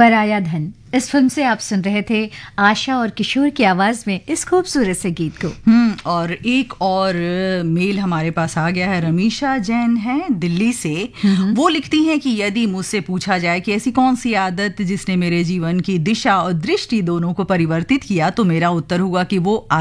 पराया धन, इस फिल्म से आप सुन रहे थे आशा और किशोर की आवाज में इस खूबसूरत से गीत को। और एक और मेल हमारे पास आ गया है। रमीशा जैन है दिल्ली से। वो लिखती हैं कि यदि मुझसे पूछा जाए कि ऐसी कौन सी आदत जिसने मेरे जीवन की दिशा और दृष्टि दोनों को परिवर्तित किया, तो मेरा उत्तर होगा कि वो